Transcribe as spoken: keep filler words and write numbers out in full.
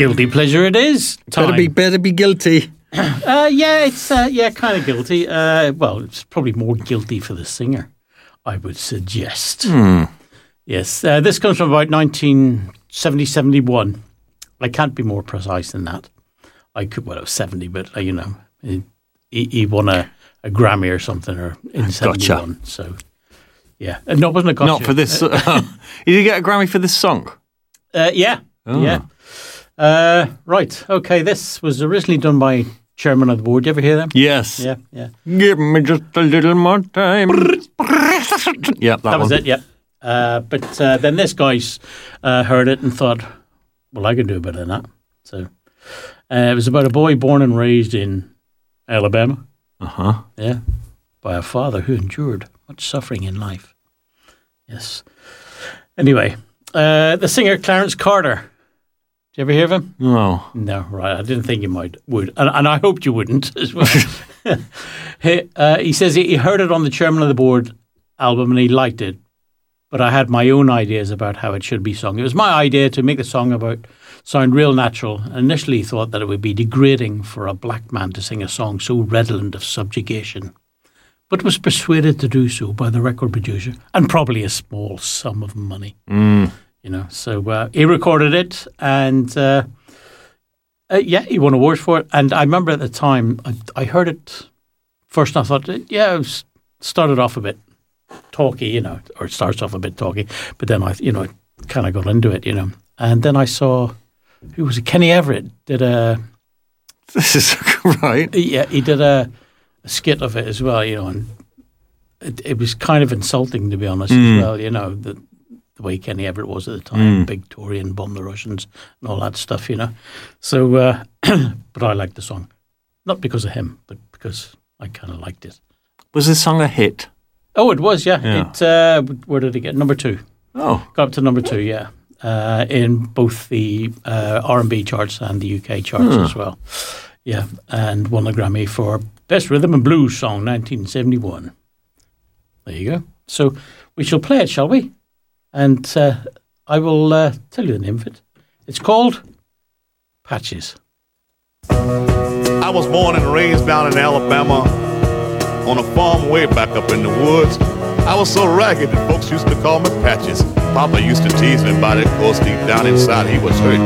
Guilty pleasure it is. Time. Better be, better be guilty. Uh, yeah, it's uh, yeah, kind of guilty. Uh, well, it's probably more guilty for the singer, I would suggest. Hmm. Yes, uh, this comes from about nineteen seventy, seventy-one. I can't be more precise than that. I could, well, it was seventy, but uh, you know, he, he won a, a Grammy or something or in seventy-one. Gotcha. So, yeah, uh, no, it wasn't a gotcha. Not for this. Uh, did you get a Grammy for this song? Uh, yeah, Oh. yeah. Uh, right, okay. This was originally done by Chairman of the Board. You ever hear them? Yes. Yeah, yeah. Give me just a little more time. Yeah, that, That was one. it, yeah. Uh, but uh, then this guy uh, heard it and thought, well, I can do better than that. So uh, it was about a boy born and raised in Alabama. Uh-huh. Yeah. By a father who endured much suffering in life. Yes. Anyway, uh, the singer Clarence Carter. Did you ever hear of him? No. No, right. I didn't think you might would, and, and I hoped you wouldn't as well. he, uh, he says he heard it on the Chairman of the Board album and he liked it, but I had my own ideas about how it should be sung. It was my idea to make the song about sound real natural. I initially thought that it would be degrading for a black man to sing a song so redolent of subjugation, but was persuaded to do so by the record producer and probably a small sum of money. Mm. You know, so uh, he recorded it, and uh, uh, yeah, he won awards for it. And I remember at the time, I, I heard it first, and I thought, yeah, it was, started off a bit talky, you know, or it starts off a bit talky, but then I, you know, kind of got into it, you know. And then I saw, who was it? Kenny Everett did a, This is right. yeah, he did a, a skit of it as well, you know, and it, it was kind of insulting, to be honest, Mm. as well, you know, that. The way Kenny Everett was at the time, Mm. big Tory and bomb the Russians and all that stuff, you know. So, uh, but I liked the song. Not because of him, but because I kind of liked it. Was this song a hit? Oh, it was, yeah. Yeah. It uh, where did it get? Number two. Oh. Got up to number two, yeah. Uh, in both the uh, R and B charts and the U K charts Hmm. as well. Yeah, and won a Grammy for Best Rhythm and Blues Song, nineteen seventy-one. There you go. So we shall play it, shall we? And uh, I will uh, tell you the name of it. It's called Patches. I was born and raised down in Alabama on a farm way back up in the woods. I was so ragged that folks used to call me Patches. Papa used to tease me about it, 'cause deep down inside he was hurt.